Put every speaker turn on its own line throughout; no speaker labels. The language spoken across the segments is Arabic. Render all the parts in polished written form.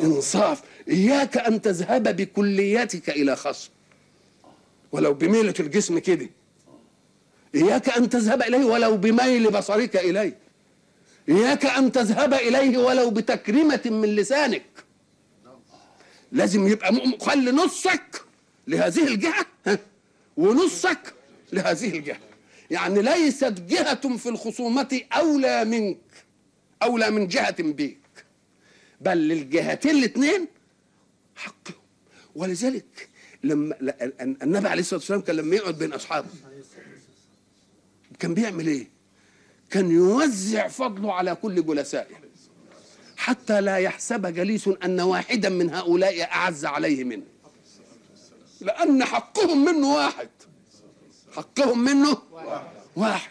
انصاف. اياك ان تذهب بكلياتك الى خصم ولو بميلة الجسم كده، اياك ان تذهب اليه ولو بميل بصرك اليه، اياك ان تذهب اليه ولو بتكريمة من لسانك. لازم يبقى خلي نصك لهذه الجهة ونصك لهذه الجهة. يعني ليست جهة في الخصومة أولى منك، أولى من جهة بيك، بل للجهتين الاثنين حقهم. ولذلك لما النبي عليه الصلاة والسلام كان لما يقعد بين أصحابه كان بيعمل إيه؟ كان يوزع فضله على كل جلسائه حتى لا يحسب جليس أن واحدا من هؤلاء أعز عليه منه، لأن حقهم منه واحد، حقهم منه واحد.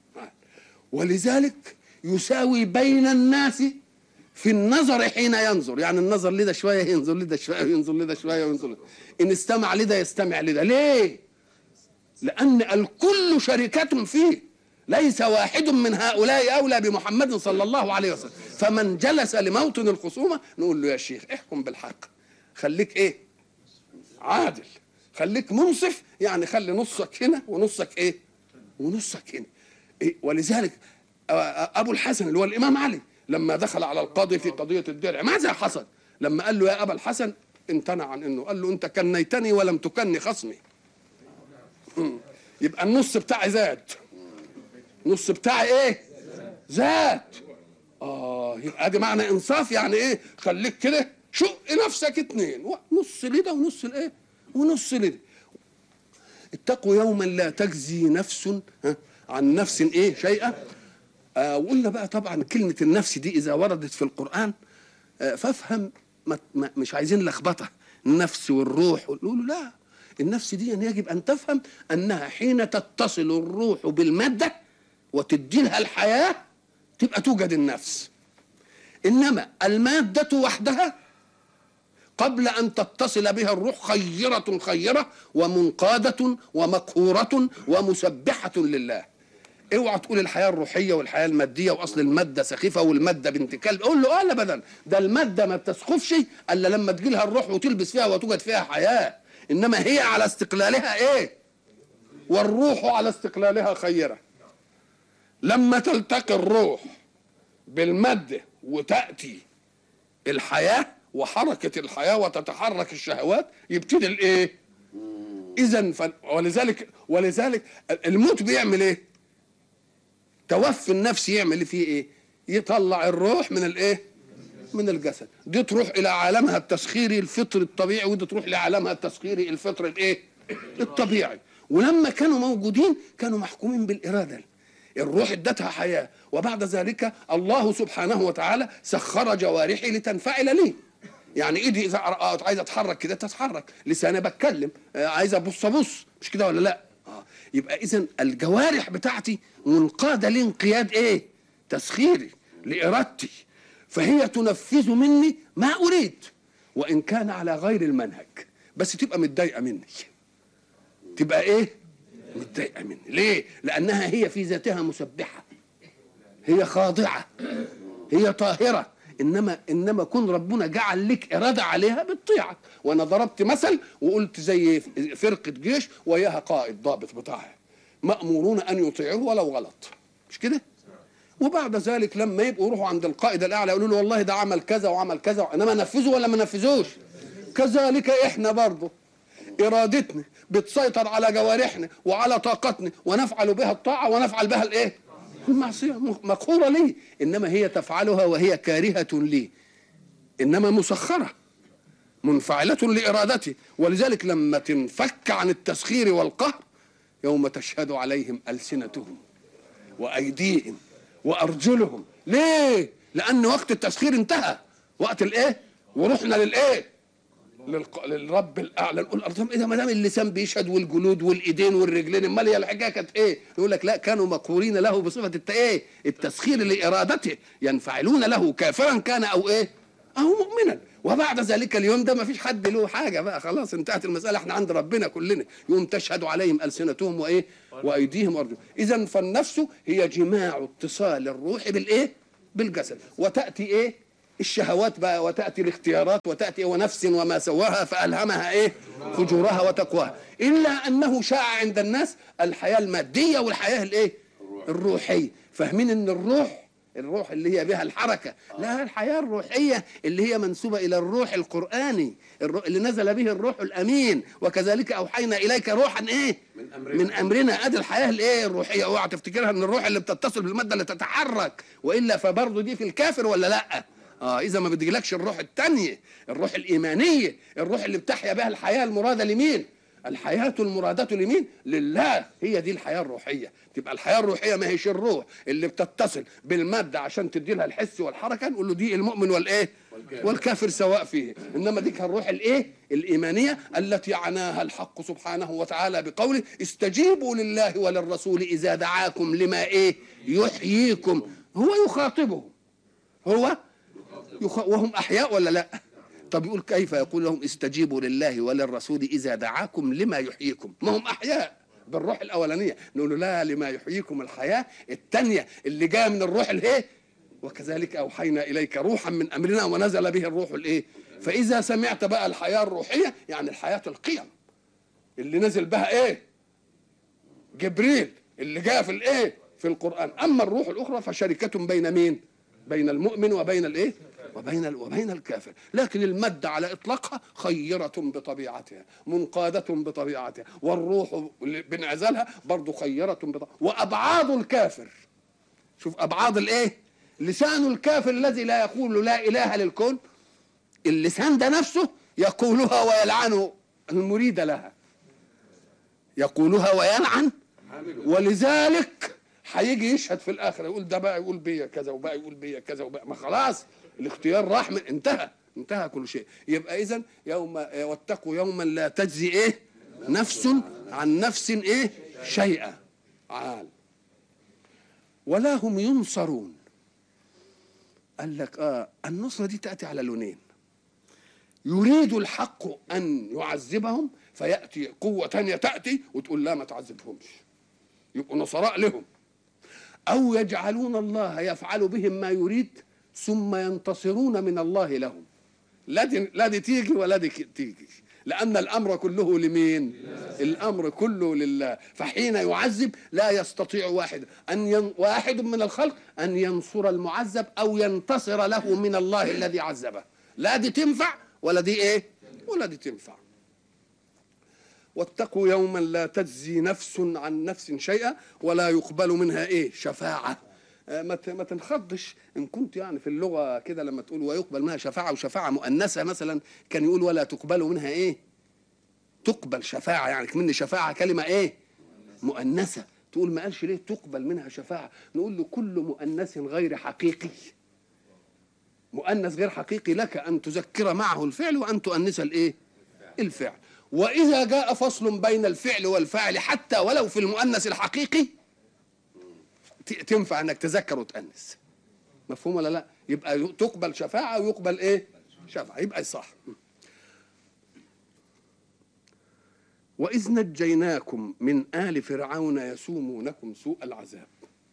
ولذلك يساوي بين الناس في النظر حين ينظر، يعني النظر لده شوية ينظر لده شوية وينظر لده شوية وينظر لده، إن استمع لده يستمع لده. ليه؟ لأن الكل شركة فيه، ليس واحد من هؤلاء أولى بمحمد صلى الله عليه وسلم. فمن جلس لموطن الخصومة نقول له يا شيخ احكم بالحق، خليك ايه؟ عادل، خليك منصف، يعني خلي نصك هنا ونصك ايه؟ ونصك هنا. إيه؟ ولذلك أبو الحسن اللي هو الإمام علي لما دخل على القاضي في قضية الدرع ماذا حصل؟ لما قال له يا أبا الحسن امتنع عن انه، قال له انت كنيتني ولم تكني خصمي. يبقى النص بتاعي زاد، نص بتاعي ايه؟ زاد. يبقى دي معنى انصاف. يعني ايه؟ خليك كده شق نفسك اتنين، نص لده ونص الايه؟ ونص لده. اتقوا يوما لا تجزي نفس عن نفس ايه شيئا. وقلنا بقى طبعا كلمة النفس دي إذا وردت في القرآن فافهم، مش عايزين لخبطة، النفس والروح. نقول لا، النفس دي يجب أن تفهم أنها حين تتصل الروح بالمادة وتدي لها الحياة تبقى توجد النفس. إنما المادة وحدها قبل أن تتصل بها الروح خيرة ومنقادة ومقهورة ومسبحة لله. اوعى تقول الحياه الروحيه والحياه الماديه واصل الماده سخيفه والماده بنت كلب. قول له ابدا، ده الماده ما بتسخفش الا لما تجي لها الروح وتلبس فيها وتوجد فيها حياه. انما هي على استقلالها ايه؟ والروح على استقلالها خيره. لما تلتقي الروح بالماده وتاتي الحياه وحركه الحياه وتتحرك الشهوات يبتدي الايه؟ اذا ولذلك الموت بيعمل ايه؟ توفي النفس يعمل فيه ايه؟ يطلع الروح من الايه؟ من الجسد. دي تروح الى عالمها التسخيري الفطري الطبيعي، ودي تروح لعالمها التسخيري الفطري الايه؟ الطبيعي. ولما كانوا موجودين كانوا محكومين بالاراده، الروح ادتها حياه، وبعد ذلك الله سبحانه وتعالى سخر جوارحي لتنفعل لي. يعني ايدي اذا عايزه اتحرك كده تتحرك، لساني بتكلم، عايزه ابص مش كده ولا لا؟ يبقى اذا الجوارح بتاعتي منقاده لانقياد ايه؟ تسخيري لارادتي، فهي تنفذ مني ما اريد وان كان على غير المنهج، بس تبقى متضايقه مني. تبقى ايه؟ متضايقه مني. ليه؟ لانها هي في ذاتها مسبحه، هي خاضعه، هي طاهره. انما كن ربنا جعل لك اراده عليها بتطيعك. وانا ضربت مثل وقلت زي فرقه جيش وياها قائد ضابط بتاعها، مامورون ان يطيعوه ولو غلط، مش كده؟ وبعد ذلك لما يبقوا يروحوا عند القائد الاعلى يقولوا له والله ده عمل كذا وعمل كذا، انما نفذوا ولا ما نفذوش؟ كذلك احنا برضه ارادتنا بتسيطر على جوارحنا وعلى طاقتنا، ونفعل بها الطاعه ونفعل بها الايه؟ المعصيه. مقهوره لي، انما هي تفعلها وهي كارهه لي، انما مسخره منفعله لارادتي. ولذلك لما تنفك عن التسخير والقهر يوم تشهد عليهم السنتهم وايديهم وارجلهم. ليه؟ لان وقت التسخير انتهى، وقت الايه؟ ورحنا للايه؟ للرب الاعلى. نقول ايه ما دام اللسان بيشهد والجلود والايدين والرجلين، امال هي الحكايه كانت ايه؟ يقول لك لا، كانوا مقهورين له بصفه ايه؟ التسخير لارادته، ينفعلون له كافرا كان او ايه؟ او مؤمنا. وبعد ذلك اليوم ده ما فيش حد له حاجه بقى، خلاص انتهت المساله، احنا عند ربنا كلنا. يوم تشهد عليهم السنتهم وايه؟ وايديهم وارجلهم. اذا فالنفس هي جماع اتصال الروح بالايه؟ بالجسد. وتاتي ايه؟ الشهوات بقى، وتأتي الاختيارات، وتأتي ونفس وما سواها فألهمها ايه؟ فجورها وتقواها. إلا أنه شاع عند الناس الحياة المادية والحياة الايه؟ الروحية. فاهمين ان الروح اللي هي بها الحركة، لا، الحياة الروحية اللي هي منسوبة إلى الروح القرآني اللي نزل به الروح الأمين، وكذلك أوحينا إليك روحا إيه؟ من أمرنا. أدي الحياة الإيه؟ الروحية. اوعى تفتكرها إن الروح اللي بتتصل بالمادة اللي تتحرك، وإلا فبرضه دي في الكافر ولا لأ؟ إذا ما بتجيلكش الروح التانية، الروح الإيمانية، الروح اللي بتحيا بها الحياة المرادة لمين؟ الحياة المرادة لمين؟ لله. هي دي الحياة الروحية. تبقى الحياة الروحية ما هيش الروح اللي بتتصل بالمادة عشان تدي لها الحس والحركة، نقول له دي المؤمن والايه؟ والكافر سواء فيه. انما ديك الروح الايه؟ الإيمانية التي عناها الحق سبحانه وتعالى بقوله استجيبوا لله وللرسول إذا دعاكم لما ايه؟ يحييكم. هو يخاطبهم، وهم أحياء ولا لا؟ طب يقول كيف يقول لهم استجيبوا لله وللرسول إذا دعاكم لما يحييكم؟ ما هم أحياء بالروح الأولانية. نقول له لا، لما يحييكم الحياة الثانية اللي جاء من الروح الايه؟ وكذلك أوحينا إليك روحا من أمرنا ونزل به الروح الايه؟ فإذا سمعت بقى الحياة الروحية يعني الحياة القيم اللي نزل بها ايه؟ جبريل اللي جاء في الايه؟ في القرآن. أما الروح الأخرى فشركة بين مين؟ بين المؤمن وبين الايه؟ وبين الكافر. لكن المادة على إطلاقها خيرة بطبيعتها، منقادة بطبيعتها، والروح بانعزالها برضو خيرة بطبيعتها. وأبعاض الكافر، شوف أبعاض الإيه؟ لسان الكافر الذي لا يقول لا إله للكون، اللسان ده نفسه يقولها ويلعن المريد لها، يقولها ويلعن. ولذلك هيجي يشهد في الآخرة يقول ده بقى يقول بيا كذا وبقى يقول بيا كذا وبقى، ما خلاص الاختيار راح، من انتهى كل شيء. يبقى إذن يوم واتقوا يوما لا تجزي ايه؟ نفس عن نفس ايه؟ شيئا عال ولا هم ينصرون. قال لك النصرة دي تأتي على لونين. يريد الحق أن يعذبهم فيأتي قوة تانية تأتي وتقول لا ما تعذبهمش، يبقوا نصراء لهم. أو يجعلون الله يفعل بهم ما يريد ثم ينتصرون من الله لهم. لا دي تيجي ولا دي تيجي، لأن الأمر كله لمين؟ الأمر كله لله. فحين يعذب لا يستطيع واحد من الخلق أن ينصر المعذب أو ينتصر له من الله الذي عذبه. لا دي تنفع ولا دي ايه؟ ولا دي تنفع. واتقوا يوما لا تجزي نفس عن نفس شيئا ولا يقبل منها ايه؟ شفاعة. ما تنخضش ان كنت يعني في اللغة كده لما تقول ويقبل منها شفاعة وشفاعة مؤنثة مثلا، كان يقول ولا تقبل منها ايه؟ تقبل شفاعة، يعني كمان شفاعة كلمة ايه؟ مؤنثة. تقول ما قالش ليه تقبل منها شفاعة؟ نقول له كل مؤنث غير حقيقي، مؤنث غير حقيقي لك أن تذكر معه الفعل وأن تؤنث الايه؟ الفعل. وإذا جاء فصل بين الفعل والفاعل حتى ولو في المؤنث الحقيقي تنفع أنك تذكر وتأنث. مفهوم ولا لا؟ يبقى تقبل شفاعة ويقبل إيه؟ شفاعة، يبقى صح. وإذ نجيناكم من آل فرعون يسومونكم سوء العذاب.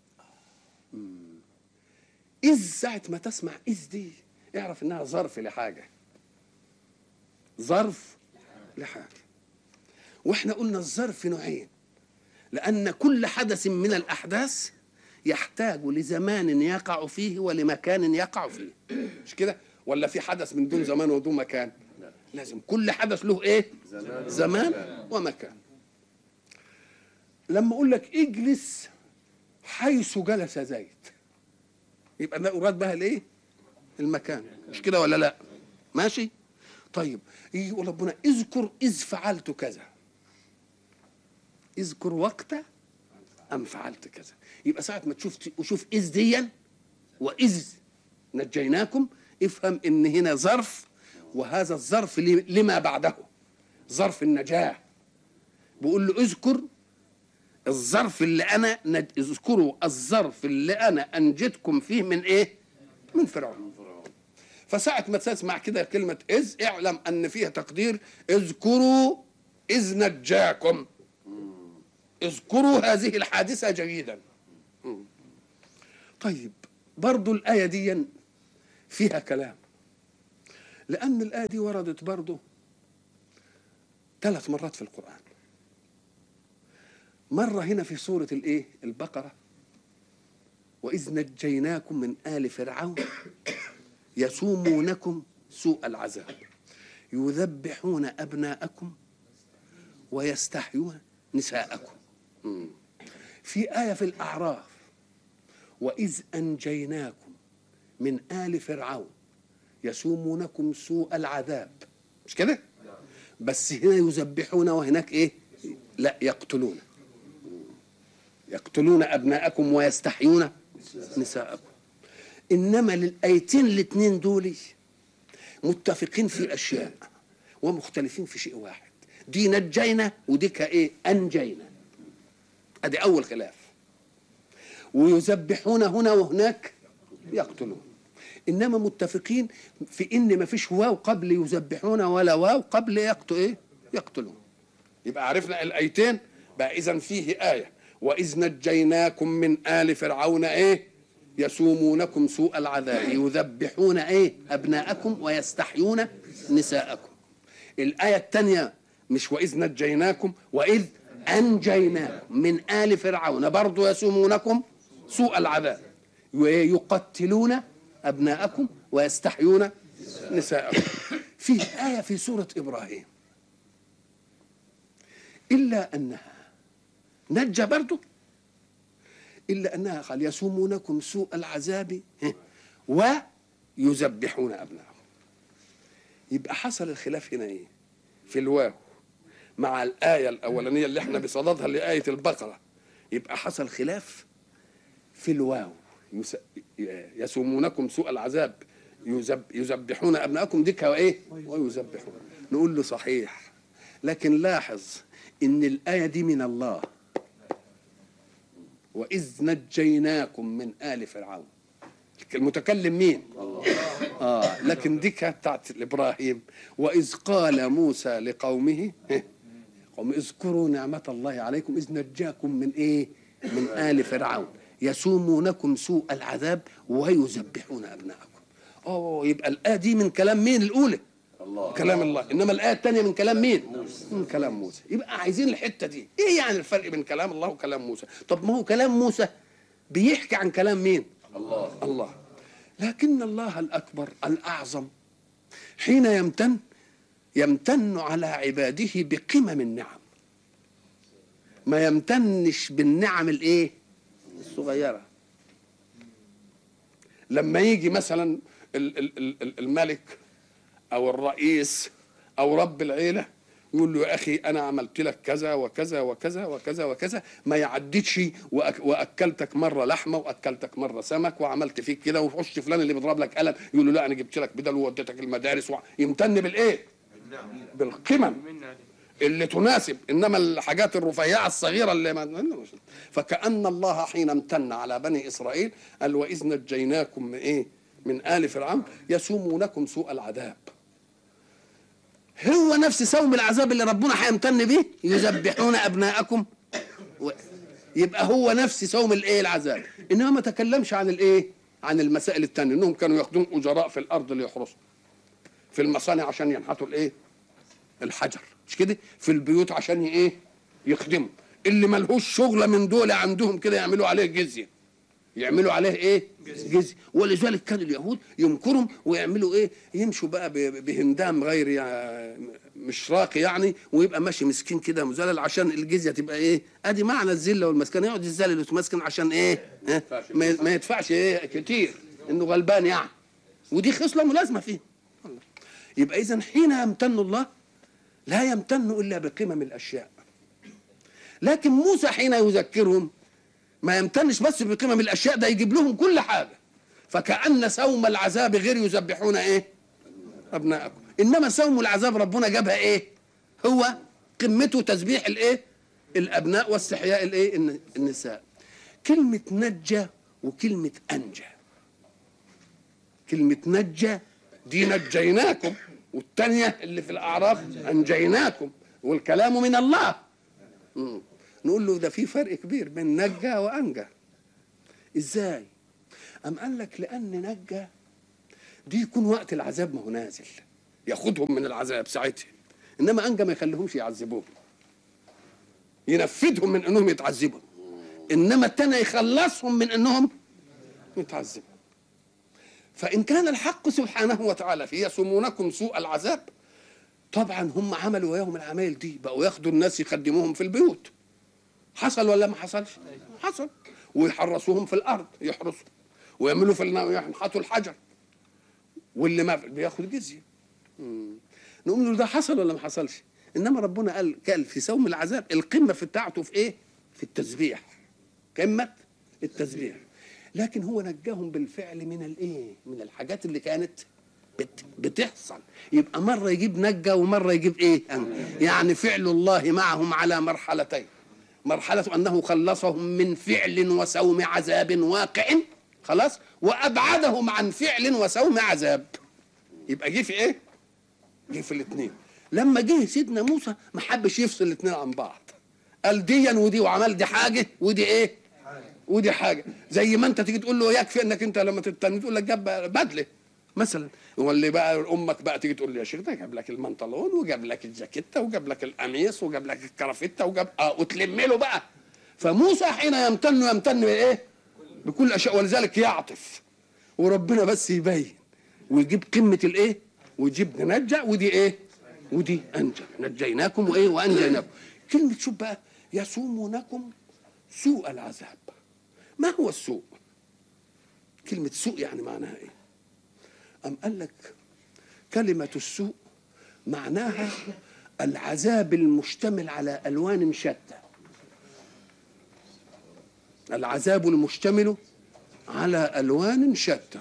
إذ ساعة ما تسمع إذ دي اعرف إنها ظرف لحاجة، ظرف لحاجة. واحنا قلنا الظرف نوعين، لأن كل حدث من الأحداث يحتاج لزمان يقع فيه ولمكان يقع فيه، مش كده؟ ولا في حدث من دون زمان ودون مكان؟ لازم كل حدث له ايه؟ زمان ومكان. لما اقول لك اجلس حيث جلس زيد، يبقى ده أراد بها الايه؟ المكان، مش كده ولا لا؟ ماشي. طيب يجي يقول ربنا اذكر إذ فعلت كذا، اذكر وقت أم فعلت كذا. يبقى ساعة ما تشوف إذ ديا وإذ نجيناكم افهم إن هنا ظرف، وهذا الظرف لما بعده ظرف النجاة. بقول له اذكر الظرف اللي أنا اذكروا الظرف اللي أنا أنجدكم فيه من إيه؟ من فرعون. فساعة ما تسمع كده كلمة إذ اعلم أن فيها تقدير اذكروا إذ نجاكم، اذكروا هذه الحادثة جيدا. طيب برضو الآية دي فيها كلام، لأن الآية دي وردت برضه 3 مرات في القرآن. مرة هنا في سورة البقرة، وإذ نجيناكم من آل فرعون يسومونكم سوء العذاب يذبحون أبناءكم ويستحيون نساءكم. في آية في الأعراف، وإذ أنجيناكم من آل فرعون يسومونكم سوء العذاب، مش كده؟ بس هنا يذبحون وهناك لا، يقتلون أبناءكم ويستحيون نساءكم. إنما للآيتين الاثنين دول متفقين في أشياء ومختلفين في شيء واحد. دي نجينا وديك أنجينا، أدي أول خلاف. ويذبحون هنا وهناك يقتلون، إنما متفقين في إن ما فيش واو قبل يذبحون ولا واو قبل يقتلون. يبقى عرفنا الآيتين بقى. إذن فيه آية وإذ نجيناكم من آل فرعون يسومونكم سوء العذاب يذبحون أبناءكم ويستحيون نساءكم. الآية الثانية مش وإذ نجيناكم، وإذ أنجيناكم من آل فرعون برضو يسومونكم سوء العذاب ويقتلون أبناءكم ويستحيون نساءكم. فيه آية في سورة إبراهيم إلا أنها نجى برضو، إلا أنها قال يسومونكم سوء العذاب ويذبحون أبناءكم. يبقى حصل الخلاف هنا في الواو مع الآية الأولانية اللي احنا بصددها لآية البقرة. يبقى حصل خلاف في الواو، يسومونكم سوء العذاب يذبحون أبناءكم ديك ويذبحون. نقول له صحيح، لكن لاحظ إن الآية دي من الله، وإذ نجيناكم من آل فرعون، المتكلم مين؟ لكن دي كانت بتاعت إبراهيم. وإذ قال موسى لقومه قوم اذكروا نعمة الله عليكم إذ نجاكم من من آل فرعون يسومونكم سوء العذاب ويذبحون أبناءكم. يبقى الآية دي من كلام مين الأولى؟ الله. كلام الله. إنما الآية الثانية من كلام مين؟ من كلام موسى. يبقى عايزين الحتة دي إيه يعني الفرق بين كلام الله وكلام موسى؟ طب ما هو كلام موسى بيحكي عن كلام مين؟ الله. لكن الله الأكبر الأعظم حين يمتن على عباده بقمم النعم، ما يمتنش بالنعم الصغيرة. لما يجي مثلا الملك أو الرئيس أو رب العيلة يقول له يا أخي أنا عملت لك كذا وكذا وكذا وكذا وكذا، ما يعديش وأكلتك مرة لحمة وأكلتك مرة سمك وعملت فيك كده، وخش فلان اللي بيضرب لك قلم يقول له لا أنا جبت لك بدل ووديتك المدارس يمتن بالقمم اللي تناسب. إنما الحاجات الرفيعة الصغيرة اللي فكأن الله حين امتن على بني إسرائيل قال وإذ نجيناكم من آل فرعون يسومونكم سوء العذاب. هو نفس سوم العذاب اللي ربنا هيمتن به، يذبحون أبناءكم يبقى هو نفس سوم العذاب. إنما ما تكلمش عن المسائل التانية، إنهم كانوا ياخدون أجراء في الأرض اللي يحرسوا في المصانع عشان ينحتوا الحجر، مش كده؟ في البيوت عشان يخدموا. اللي ملهوش شغلة من دول عندهم كده يعملوا عليه جزية، يعملوا عليه جزية. ولذلك كان اليهود يمكرهم ويعملوا يمشوا بقى بهندام غير مش راقي يعني، ويبقى ماشي مسكين كده مذلل عشان الجزية تبقى ادي معنى الذله والمسكنه. يقعد يذلل ويتمسكن عشان ما يدفعش كتير، انه غلبان يعني، ودي خصله ملازمه فيه. يبقى اذا حين يمتن الله لا يمتن الا بقمم الاشياء. لكن موسى حين يذكرهم ما يمتنش بس بقمم الاشياء، ده يجيب لهم كل حاجه. فكأن سوم العذاب غير يذبحون ابناءكم، انما سوم العذاب ربنا جابها هو قمته تذبيح الابناء واستحياء النساء. كلمه نجى وكلمه انجى، كلمه نجى دي نجيناكم، والثانيه اللي في الاعراف انجيناكم، والكلام من الله. نقول له ده في فرق كبير بين نجى وانجى. ازاي؟ قال لك لان نجى دي يكون وقت العذاب ما هو نازل ياخدهم من العذاب ساعتها، انما انجى ما يخليهمش يعذبوهم، ينفذهم من انهم يتعذبوا، انما التاني يخلصهم من انهم يتعذبوا. فان كان الحق سبحانه وتعالى في يسومونكم سوء العذاب، طبعا هم عملوا وياهم العمايل دي، بقوا ياخدوا الناس يخدموهم في البيوت. حصل ولا ما حصلش؟ حصل. ويحرسوهم في الارض، يحرسوا ويعملوا في ينحتوا الحجر، واللي ما بياخد جزيه. نقول له ده حصل ولا ما حصلش؟ انما ربنا قال في سوم العذاب القمه في بتاعته في ايه؟ في التسبيح، قمه التسبيح. لكن هو نجاهم بالفعل من الايه؟ من الحاجات اللي كانت بتحصل. يبقى مره يجيب نجا ومره يجيب ايه؟ يعني فعل الله معهم على مرحلتين، مرحله انه خلصهم من فعل وسوم عذاب واقع خلاص، وابعدهم عن فعل وسوم عذاب. يبقى جه في ايه؟ جه في الاثنين. لما جه سيدنا موسى ما حبش يفصل الاثنين عن بعض، قال ديا ودي، وعمل دي حاجه ودي ايه؟ ودي حاجه. زي ما انت تيجي تقول له يكفي انك انت لما تتني تقول لك جاب بدله مثلا، واللي بقى امك بقى تيجي تقول لي يا شيخ ده جاب لك المنطلون وجاب لك الجاكيته وجاب لك القميص وجاب لك الكرافته وجاب وتلم له بقى. فموسى حين يمتن بايه؟ بكل اشياء، ولذلك يعطف، وربنا بس يبين ويجيب قمه الايه؟ ويجيب ننجى ودي ايه؟ ودي انجى، نجيناكم وايه؟ وانجيناكم. كلمه شوف بقى يسومونكم سوء العذاب. ما هو السوء؟ كلمه سوء يعني معناها ايه؟ أم قال لك كلمة السوء معناها العذاب المشتمل على ألوان شتى، العذاب المشتمل على ألوان شتى.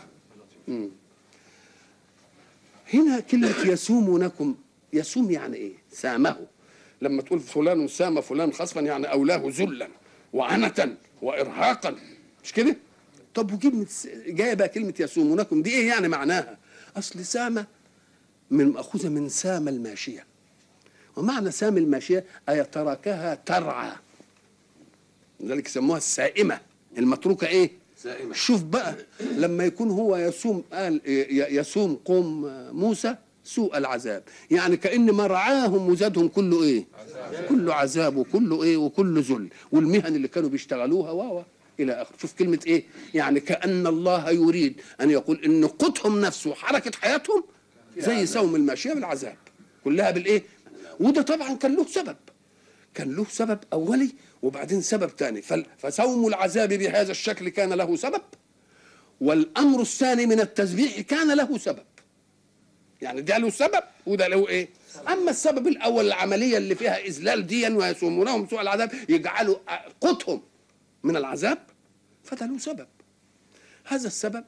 هنا كلمة يسومونكم، يسوم يعني إيه؟ سامه. لما تقول فلان سام فلان خصفا يعني أولاه ذلا وعنة وإرهاقا، مش كده؟ طب وكلمة جاية بقى كلمة يسومونكم دي إيه يعني معناها؟ أصل سامة من مأخوذة من سام الماشية، ومعنى سام الماشية أي تركها ترعى، لذلك يسموها السائمة المتروكة إيه؟ سائمة. شوف بقى لما يكون هو يسوم، قال يسوم قوم موسى سوء العذاب، يعني كأن ما رعاهم وزادهم كله إيه؟ كله عذاب وكله إيه؟ وكله ذل، والمهن اللي كانوا بيشتغلوها إلى آخر. شوف كلمة إيه؟ يعني كأن الله يريد أن يقول إن قوتهم نفسه وحركة حياتهم زي سوم الماشية بالعذاب كلها بالإيه؟ وده طبعا كان له سبب، كان له سبب أولي وبعدين سبب ثاني. فسوم العذاب بهذا الشكل كان له سبب، والأمر الثاني من التسبيح كان له سبب. يعني ده له سبب وده له إيه؟ أما السبب الأول العملية اللي فيها إذلال ديا ويسومونهم سوء العذاب، يجعلوا قوتهم من العذاب، فده له سبب. هذا السبب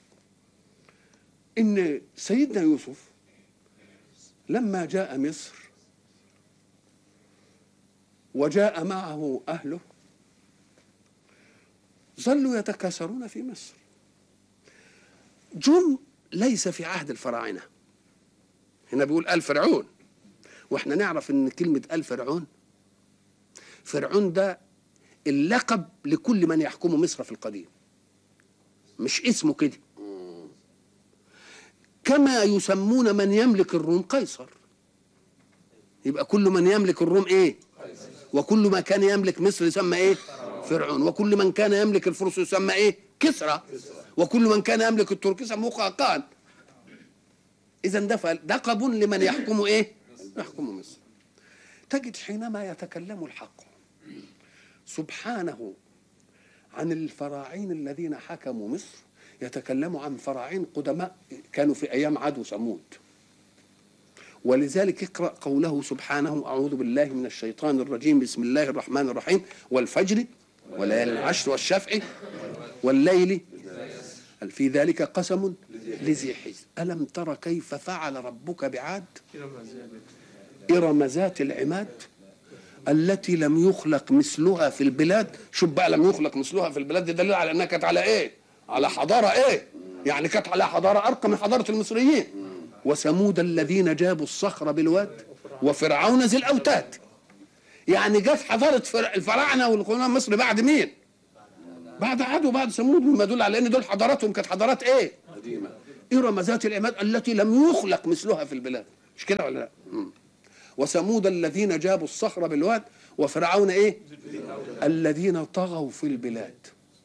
ان سيدنا يوسف لما جاء مصر وجاء معه اهله ظلوا يتكاثرون في مصر. جم ليس في عهد الفراعنه، هنا بيقول آل فرعون، واحنا نعرف ان كلمه آل فرعون، فرعون ده اللقب لكل من يحكم مصر في القديم، مش اسمه كده. كما يسمون من يملك الروم قيصر، يبقى كل من يملك الروم ايه؟ وكل ما كان يملك مصر يسمى ايه؟ فرعون. وكل من كان يملك الفرس يسمى ايه؟ كسرى. وكل من كان يملك الترك يسمى قاقان. اذا ده لقب لمن يحكم ايه؟ يحكم مصر. تجد حينما يتكلم الحق سبحانه عن الفراعين الذين حكموا مصر، يتكلموا عن فراعين قدماء كانوا في أيام عاد وثمود. ولذلك اقرأ قوله سبحانه: أعوذ بالله من الشيطان الرجيم، بسم الله الرحمن الرحيم، والفجر وليالي العشر والشفع والليل في ذلك قسم لذي حجر ألم تر كيف فعل ربك بعاد إرم ذات العماد التي لم يخلق مثلها في البلاد. شوف بقى لم يخلق مثلها في البلاد، ده دليل على انها كانت على ايه؟ على حضاره ايه؟ يعني كانت على حضاره ارقى من حضاره المصريين. وثمود الذين جابوا الصخر بالواد وفرعون ذي الاوتاد. يعني جت حضاره الفراعنه والقرون مصر بعد مين؟ بعد عاد وبعد ثمود، مما يدل على ان دول حضاراتهم كانت حضارات ايه؟ قديمه. إرم ذات العماد التي لم يخلق مثلها في البلاد، مش كده ولا لا؟ وثمود الذين جابوا الصخر بالواد، وفرعون ايه؟ الذين طغوا في البلاد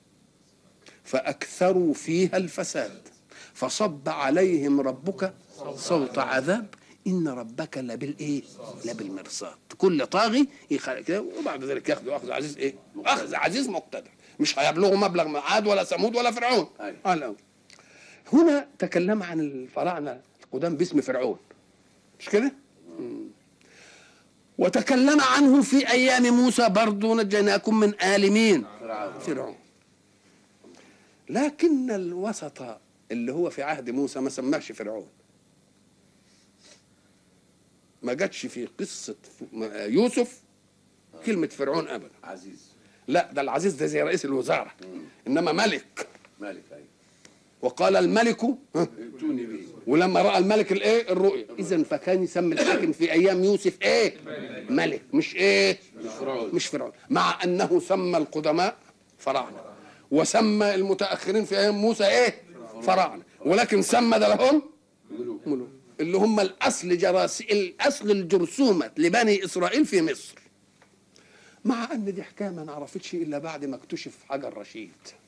فأكثروا فيها الفساد فصب عليهم ربك صوت عذاب إن ربك لبالايه؟ لبالمرصاد. كل طاغي كده، وبعد ذلك ياخذوا اخذ عزيز ايه؟ اخذ عزيز مقتدر، مش هيبلغوا مبلغ عاد ولا ثمود ولا فرعون. هنا تكلم عن الفراعنه القدام باسم فرعون، مش كده؟ وتكلم عنه في ايام موسى برضه نجيناكم من آل مين؟ فرعون. لكن الوسط اللي هو في عهد موسى ما سماش فرعون، ما جاتش في قصة يوسف كلمة فرعون أبدا.
عزيز،
لا ده العزيز ده زي رئيس الوزارة، إنما ملك.
ملك أي.
وقال الملك
ائتوني به.
ولما رأى الملك الايه؟ الرؤيا. إذن فكان يسمي الحاكم في أيام يوسف ايه؟ ملك، مش ايه؟ مش فرعون، مع أنه سمى القدماء فراعنة وسمى المتأخرين في أيام موسى ايه؟ فراعنة، ولكن سمى ده لهم ملوك اللي هم الأصل الجرثومة لبني إسرائيل في مصر. مع أن دي حكاية ما نعرفتش إلا بعد ما اكتشف حجر رشيد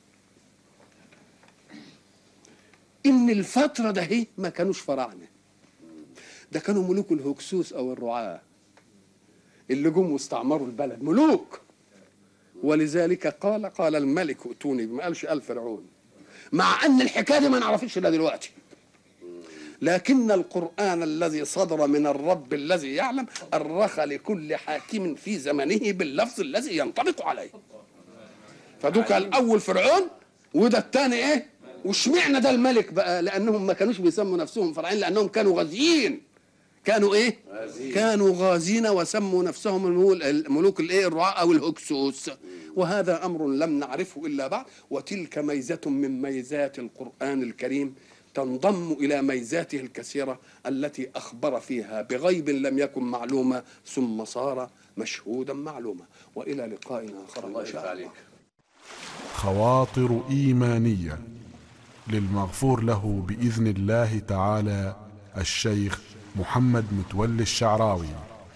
إن الفترة ده هي ما كانوش فراعنة، ده كانوا ملوك الهكسوس أو الرعاة اللي جم واستعمروا البلد، ملوك. ولذلك قال الملك ائتوني، ما قالش قال فرعون، مع أن الحكاية دي ما نعرفتش إلا دلوقتي. لكن القرآن الذي صدر من الرب الذي يعلم أرخ لكل حاكم في زمنه باللفظ الذي ينطبق عليه. فدوك الأول فرعون وده الثاني إيه؟ وشمعنا ده الملك بقى؟ لأنهم ما كانوش بيسموا نفسهم فرعين، لأنهم كانوا غازيين. كانوا إيه؟ غازين. كانوا غازين وسموا نفسهم الملوك الإيه؟ الرعاة أو الهكسوس. وهذا أمر لم نعرفه إلا بعد، وتلك ميزة من ميزات القرآن الكريم تنضم إلى ميزاته الكثيرة التي أخبر فيها بغيب لم يكن معلومة ثم صار مشهودا معلومة. وإلى لقاء آخر إن شاء الله.
خواطر إيمانية للمغفور له بإذن الله تعالى الشيخ محمد متولي الشعراوي.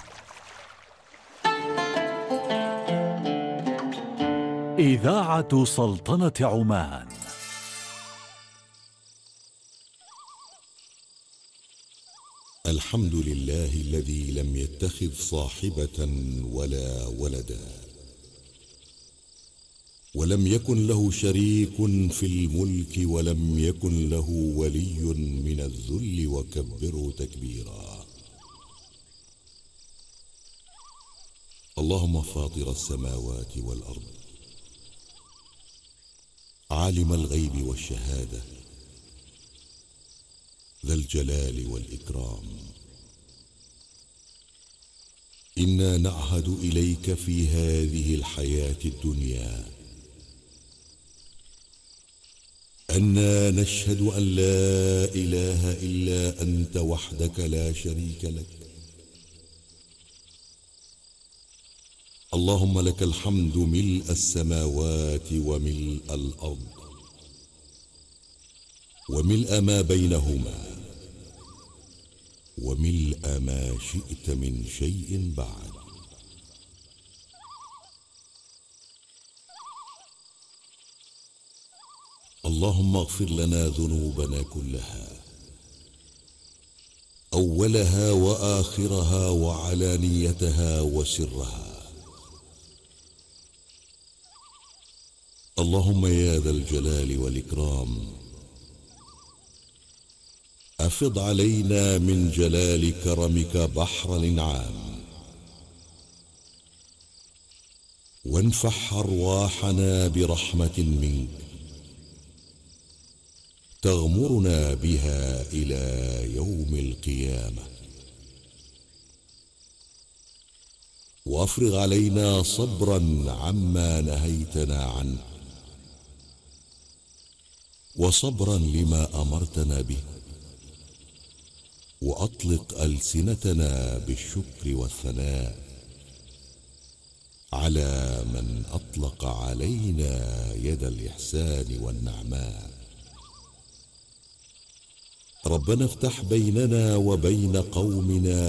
إذاعة سلطنة عمان.
الحمد لله الذي لم يتخذ صاحبة ولا ولدا، ولم يكن له شريك في الملك، ولم يكن له ولي من الذل، وكبره تكبيرا. اللهم فاطر السماوات والأرض، عالم الغيب والشهادة، ذا الجلال والإكرام، إنا نعهد إليك في هذه الحياة الدنيا أننا نشهد أن لا إله إلا أنت وحدك لا شريك لك. اللهم لك الحمد ملء السماوات وملء الأرض وملء ما بينهما وملء ما شئت من شيء بعد. اللهم اغفر لنا ذنوبنا كلها، أولها وآخرها وعلانيتها وسرها. اللهم يا ذا الجلال والإكرام، أفض علينا من جلال كرمك بحر الإنعام، وانفح أرواحنا برحمة منك تغمرنا بها إلى يوم القيامة. وافرغ علينا صبرا عما نهيتنا عنه، وصبرا لما أمرتنا به، وأطلق ألسنتنا بالشكر والثناء على من أطلق علينا يد الإحسان والنعماء. ربنا افتح بيننا وبين قومنا